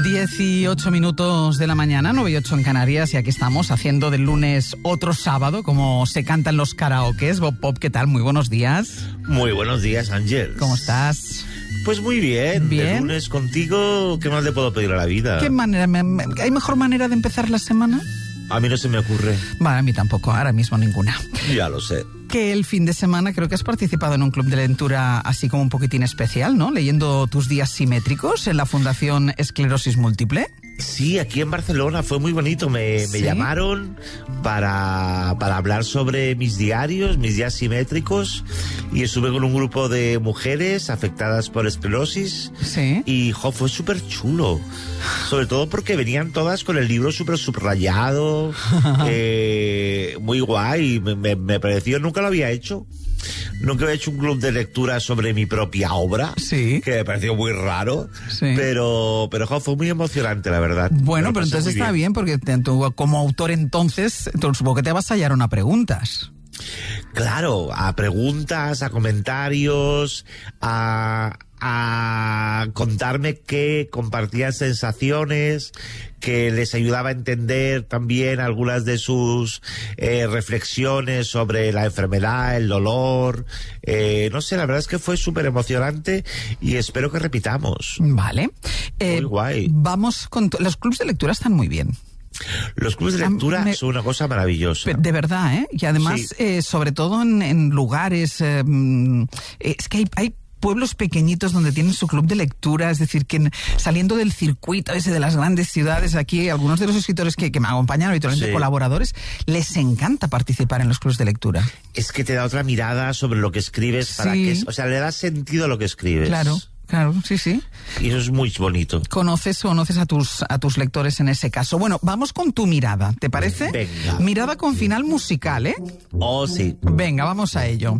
18 minutos de la mañana, 9:08 en Canarias, y aquí estamos haciendo del lunes otro sábado, como se canta en los karaokes. Bob Pop, ¿qué tal? Muy buenos días. Muy buenos días, Ángel. ¿Cómo estás? Pues muy bien. Bien. El lunes contigo, ¿qué más le puedo pedir a la vida? ¿Qué manera? ¿Hay mejor manera de empezar la semana? A mí no se me ocurre. Bueno, a mí tampoco, ahora mismo ninguna. Ya lo sé. Que el fin de semana creo que has participado en un club de lectura así como un poquitín especial, ¿no? Leyendo tus días simétricos en la Fundación Esclerosis Múltiple. Sí, aquí en Barcelona fue muy bonito. Me llamaron para hablar sobre mis diarios, mis días simétricos, y estuve con un grupo de mujeres afectadas por esclerosis. Sí. Y fue súper chulo. Sobre todo porque venían todas con el libro súper subrayado. Muy guay. Me pareció, nunca lo había hecho. Nunca he hecho un club de lectura sobre mi propia obra, Sí. que me pareció muy raro, Sí. pero fue muy emocionante, la verdad. Bueno, Me lo pero pasé entonces muy está bien, porque tú como autor entonces, supongo que te avasallaron a preguntas. Claro, a preguntas, a comentarios, a contarme que compartían sensaciones, que les ayudaba a entender también algunas de sus reflexiones sobre la enfermedad, el dolor. No sé, la verdad es que fue súper emocionante y espero que repitamos. Vale. Muy guay. Vamos con... Los clubs de lectura están muy bien. Los clubes de lectura son una cosa maravillosa. De verdad, ¿eh? Y además, Sí. sobre todo en lugares... es que hay pueblos pequeñitos donde tienen su club de lectura, es decir, que saliendo del circuito ese de las grandes ciudades, aquí algunos de los escritores que me acompañan habitualmente, Sí. colaboradores, les encanta participar en los clubes de lectura. Es que te da otra mirada sobre lo que escribes, para Sí. que, o sea, le da sentido a lo que escribes. Claro, sí, sí. Y eso es muy bonito. Conoces a tus lectores en ese caso. Bueno, vamos con tu mirada, ¿te parece? Venga. Mirada con final musical, ¿eh? Oh, sí. Venga, vamos a ello.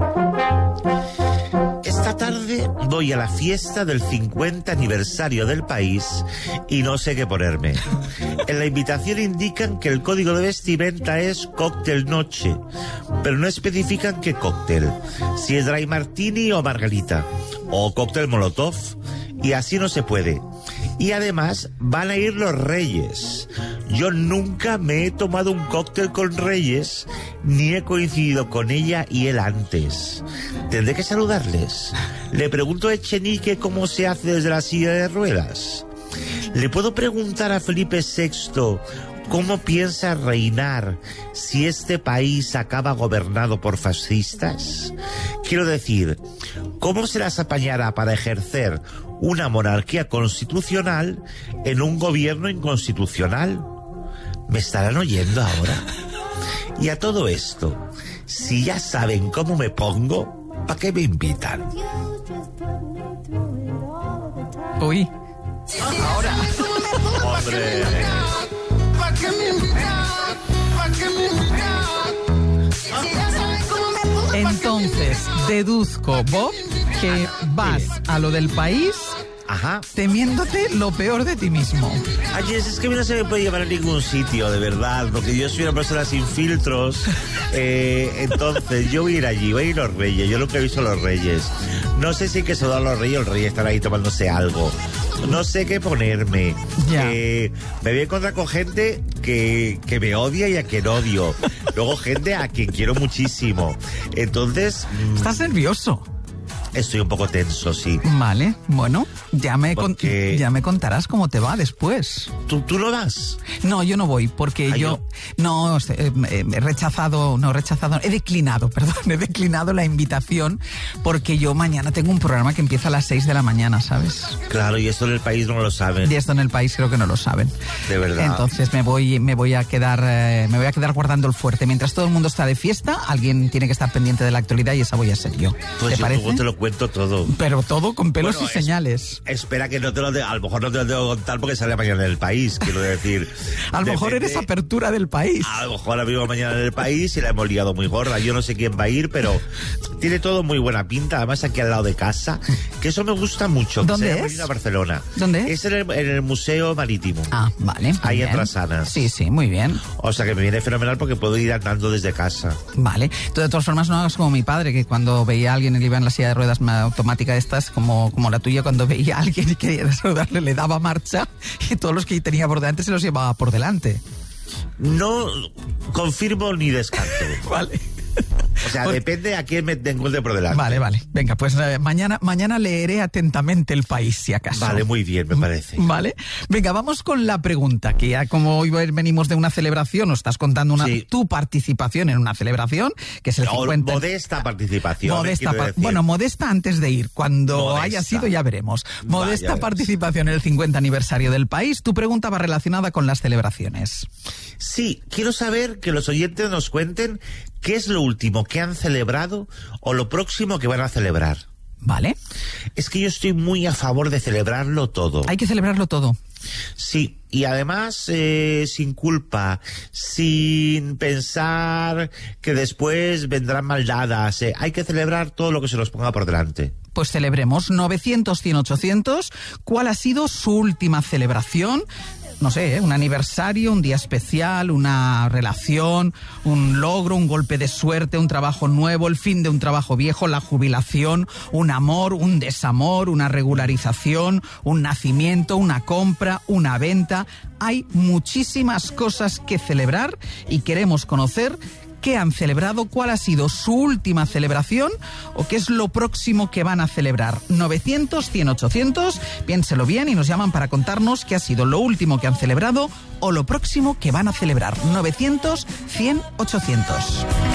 Esta tarde voy a la fiesta del 50 aniversario del país y no sé qué ponerme. En la invitación indican que el código de vestimenta es cóctel noche, pero no especifican qué cóctel, si es dry martini o margarita, o cóctel molotov, y así no se puede. Y además van a ir los Reyes. Yo nunca me he tomado un cóctel con Reyes, ni he coincidido con ella y él antes. ¿Tendré que saludarles? ¿Le pregunto a Echenique cómo se hace desde la silla de ruedas? ¿Le puedo preguntar a Felipe VI cómo piensa reinar si este país acaba gobernado por fascistas? Quiero decir, ¿cómo se las apañará para ejercer una monarquía constitucional en un gobierno inconstitucional? ¿Me estarán oyendo ahora? Y a todo esto, si ya saben cómo me pongo, ¿para qué me invitan? Uy. Ahora. Hombre. Entonces, deduzco, Bob, que vas a lo del país Ajá. temiéndote lo peor de ti mismo. Ay, es que a mí no se me puede llevar a ningún sitio, de verdad, porque yo soy una persona sin filtros. Entonces, yo voy a ir allí, voy a ir a los Reyes. Yo nunca he visto a los Reyes. No sé si hay que saludar a los Reyes están ahí tomándose algo. No sé qué ponerme. Ya. Me voy a encontrar con gente que me odia y a quien odio. Luego gente a quien quiero muchísimo. Entonces, ¿Estás nervioso? estoy un poco tenso, sí. Vale, bueno, ya me contarás cómo te va después. ¿Tú no vas? No, yo no voy, porque Ay, yo no he declinado la invitación, porque yo mañana tengo un programa que empieza a las 6 de la mañana, ¿sabes? Claro, y esto en el país no lo saben. Y esto en el país creo que no lo saben. De verdad. Entonces me voy a quedar guardando el fuerte. Mientras todo el mundo está de fiesta, alguien tiene que estar pendiente de la actualidad y esa voy a ser yo. Pues ¿Te yo parece? luego te lo cuento todo. Pero todo con pelos Bueno, y señales. Espera que no te lo a lo mejor no te lo tengo que contar porque sale mañana en el país, quiero decir. A lo mejor Depende. eres apertura del país. A lo mejor la vivo mañana en el país y la hemos liado muy gorda. Yo no sé quién va a ir, pero tiene todo muy buena pinta. Además, aquí al lado de casa, que eso me gusta mucho. ¿Dónde que se llama es? Marina Barcelona. ¿Dónde es? Es en el Museo Marítimo. Ah, vale. muy Ahí en bien. Trasanas. Sí, muy bien. O sea que me viene fenomenal porque puedo ir andando desde casa. Vale. Tú, de todas formas, no hagas como mi padre, que cuando veía a alguien que iba en la silla de ruedas alarma automática de estas como la tuya, cuando veía a alguien y quería saludarle, le daba marcha y todos los que tenía por delante se los llevaba por delante. No confirmo ni descarto. Vale. O sea, depende a quién me encuentre por delante. Vale. Venga, pues mañana leeré atentamente El País, si acaso. Vale, muy bien, me parece. Vale. Venga, vamos con la pregunta, que ya como hoy venimos de una celebración, nos estás contando tu participación en una celebración, que es el 50... Modesta participación. Modesta antes de ir. Cuando modesta. haya sido ya veremos. Modesta Vaya, participación en el 50 aniversario del País. Tu pregunta va relacionada con las celebraciones. Sí, quiero saber que los oyentes nos cuenten qué es lo último que han celebrado o lo próximo que van a celebrar. Vale. Es que yo estoy muy a favor de celebrarlo todo. Hay que celebrarlo todo. Sí, y además sin culpa, sin pensar que después vendrán maldadas. Hay que celebrar todo lo que se nos ponga por delante. Pues celebremos 900, 100, 800. ¿Cuál ha sido su última celebración? No sé, un aniversario, un día especial, una relación, un logro, un golpe de suerte, un trabajo nuevo, el fin de un trabajo viejo, la jubilación, un amor, un desamor, una regularización, un nacimiento, una compra, una venta. Hay muchísimas cosas que celebrar y queremos conocer qué han celebrado, cuál ha sido su última celebración o qué es lo próximo que van a celebrar. 900, 100, 800, piénselo bien y nos llaman para contarnos qué ha sido lo último que han celebrado o lo próximo que van a celebrar. 900, 100, 800.